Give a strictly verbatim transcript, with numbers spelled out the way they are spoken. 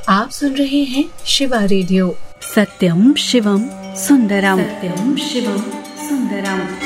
आप सुन रहे हैं शिवा रेडियो। सत्यम शिवम सुंदरम। सत्यम शिवम सुंदरम।